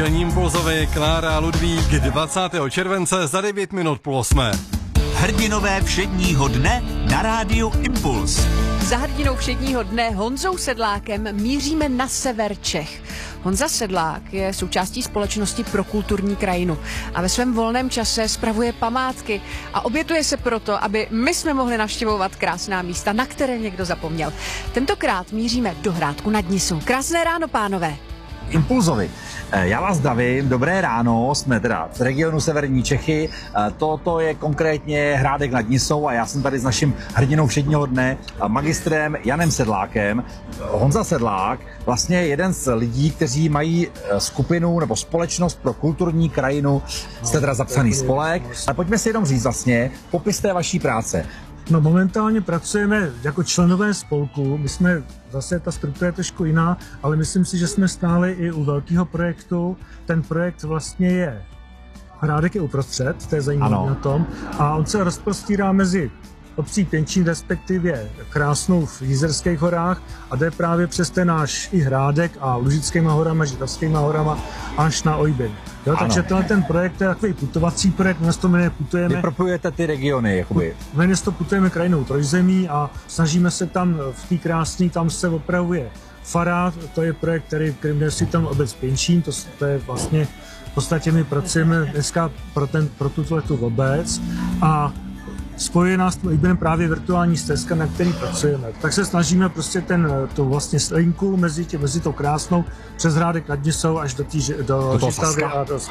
Nedělní impulzovi Klára Ludvík 20. července za 9 minut půl 8. Hrdinové všedního dne na rádiu Impuls. Za hrdinou všedního dne Honzou Sedlákem míříme na sever Čech. Honza Sedlák je součástí společnosti Pro kulturní krajinu a ve svém volném čase spravuje památky a obětuje se proto, aby my jsme mohli navštěvovat krásná místa, na které někdo zapomněl. Tentokrát míříme do Hrádku nad Nisou. Krásné ráno, pánové. Impulzovi. Já vás zdravím, dobré ráno, jsme teda v regionu severní Čechy, toto je konkrétně Hrádek nad Nisou a já jsem tady s naším hrdinou všedního dne, magistrem Janem Sedlákem. Honza Sedlák, vlastně jeden z lidí, kteří mají skupinu nebo společnost Pro kulturní krajinu, jste teda zapsaný spolek. A pojďme si jenom říct vlastně popis té vaší práce. No momentálně pracujeme jako členové spolku, my jsme zase, ta struktura je trošku jiná, ale myslím si, že jsme stáli i u velkého projektu. Ten projekt vlastně je, Hrádek je uprostřed, to je zajímavé na tom, a on se rozprostírá mezi obcí Pěnčín, respektive Krásnou v Jizerských horách a jde právě přes ten náš i Hrádek a Lužickýma horama, Žitavskýma horama až na Ojbin. Jo, takže ten projekt je takový putovací projekt, dnes to jmenuje Putujeme. Vy propojujete ty regiony, jakoby. Dnes to Putujeme krajinou trojzemí a snažíme se tam v té krásné, tam se opravuje fara, to je projekt, kterým nesí tam obec Pěnčín, to je vlastně, v podstatě my pracujeme dneska pro tuto obec a spojuje nás právě virtuální stezka, na který pracujeme. Tak se snažíme prostě tu vlastně linku mezi tou Krásnou přes Hrádek nad Nisou až do Žitavy a do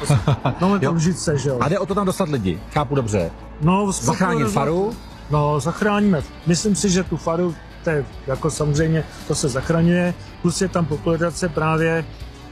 Lužice, že jo. A jde o to tam dostat lidi, chápu dobře. No, zachránit faru? No, zachráníme. Myslím si, že tu faru, to je, jako samozřejmě, to se zachraňuje, plus je tam popularizace právě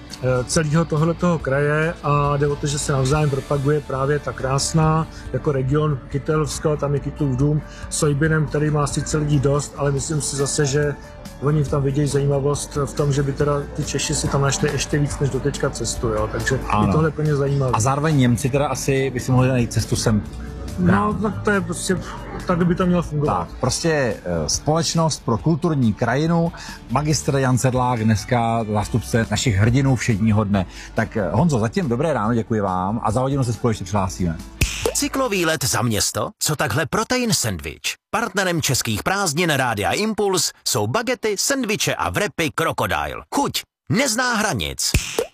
celého tohletoho kraje a jde o to, že se navzájem propaguje právě ta Krásná jako region Kytelovského, tam je Kytův dům s Ojbinem, který má sice lidí dost, ale myslím si zase, že oni tam vidějí zajímavost v tom, že by teda ty Češi si tam našli ještě víc než doteďka cestu, jo, takže je tohle plně zajímavé. A zároveň Němci teda asi by si mohli najít cestu sem. No, tak to je prostě, tak by to mělo fungovat. Tak, prostě společnost Pro kulturní krajinu, magistr Jan Sedlák, dneska zástupce našich hrdinů všedního dne. Tak Honzo, zatím dobré ráno, děkuji vám a za hodinu se společně přihlásíme. Cyklový let za město? Co takhle protein sendvič? Partnerem českých prázdnin Rádia Impuls jsou bagety, sendviče a wrapy Crocodile. Chuť nezná hranic.